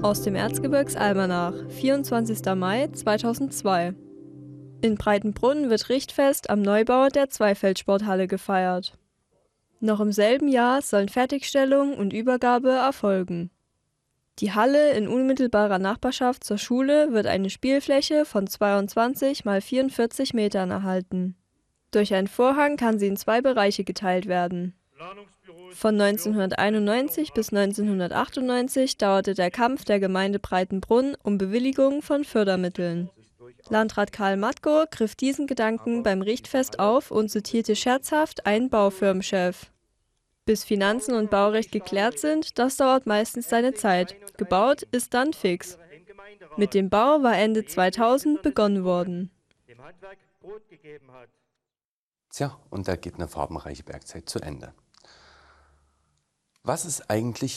Aus dem Erzgebirgsalmanach, 24. Mai 2002. In Breitenbrunn wird Richtfest am Neubau der Zweifeldsporthalle gefeiert. Noch im selben Jahr sollen Fertigstellung und Übergabe erfolgen. Die Halle in unmittelbarer Nachbarschaft zur Schule wird eine Spielfläche von 22 mal 44 Metern erhalten. Durch einen Vorhang kann sie in 2 Bereiche geteilt werden. Von 1991 bis 1998 dauerte der Kampf der Gemeinde Breitenbrunn um Bewilligung von Fördermitteln. Landrat Karl Matko griff diesen Gedanken beim Richtfest auf und zitierte scherzhaft einen Baufirmenchef. Bis Finanzen und Baurecht geklärt sind, das dauert meistens seine Zeit. Gebaut ist dann fix. Mit dem Bau war Ende 2000 begonnen worden. Tja, und da geht eine farbenreiche Bergzeit zu Ende. Was ist eigentlich